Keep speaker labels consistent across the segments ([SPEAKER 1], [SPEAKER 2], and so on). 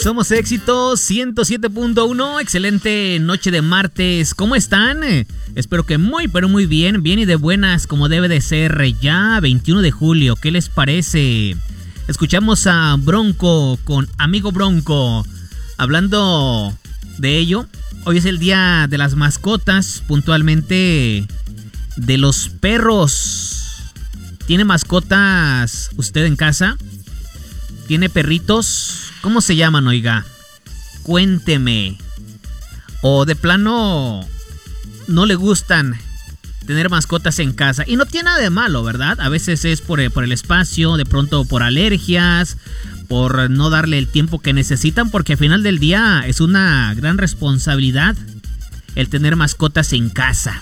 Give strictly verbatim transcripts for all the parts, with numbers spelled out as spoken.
[SPEAKER 1] Somos Éxito ciento siete punto uno. Excelente noche de martes. ¿Cómo están? Eh, espero que muy, pero muy bien. Bien y de buenas, como debe de ser. Ya veintiuno de julio. ¿Qué les parece? Escuchamos a Bronco con Amigo Bronco. Hablando de ello, hoy es el día de las mascotas, puntualmente de los perros. ¿Tiene mascotas usted en casa? ¿Tiene perritos? ¿Cómo se llaman, oiga? Cuénteme. O de plano no le gustan tener mascotas en casa. Y no tiene nada de malo, ¿verdad? A veces es por el, por el espacio, de pronto por alergias, por no darle el tiempo que necesitan, porque al final del día es una gran responsabilidad el tener mascotas en casa.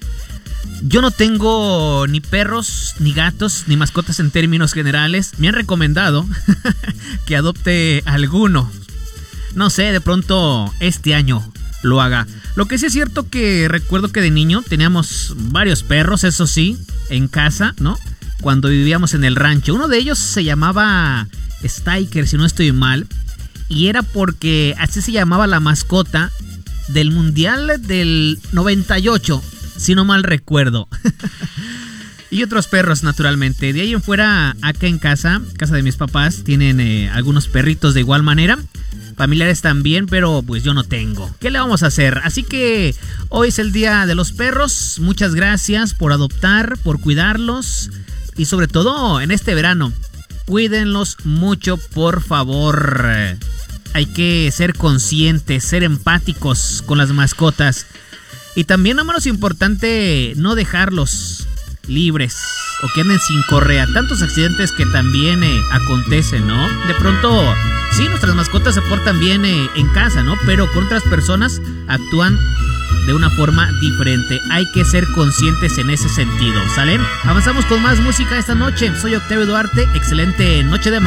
[SPEAKER 1] Yo no tengo ni perros, ni gatos, ni mascotas en términos generales. Me han recomendado que adopte alguno. No sé, de pronto este año lo haga. Lo que sí es cierto que recuerdo que de niño teníamos varios perros, eso sí, en casa, ¿no? Cuando vivíamos en el rancho. Uno de ellos se llamaba Stiker, si no estoy mal. Y era porque así se llamaba la mascota del Mundial del noventa y ocho. Si no mal recuerdo. Y otros perros, naturalmente. De ahí en fuera, acá en casa, casa de mis papás, tienen eh, algunos perritos de igual manera. Familiares también, pero pues yo no tengo. ¿Qué le vamos a hacer? Así que hoy es el día de los perros. Muchas gracias por adoptar, por cuidarlos. Y sobre todo en este verano, cuídenlos mucho, por favor. Hay que ser conscientes, ser empáticos con las mascotas. Y también, no menos importante, no dejarlos libres o que anden sin correa. Tantos accidentes que también eh, acontecen, ¿no? De pronto, sí, nuestras mascotas se portan bien eh, en casa, ¿no? Pero con otras personas actúan de una forma diferente. Hay que ser conscientes en ese sentido, ¿sale? Avanzamos con más música esta noche. Soy Octavio Duarte. Excelente noche de martes.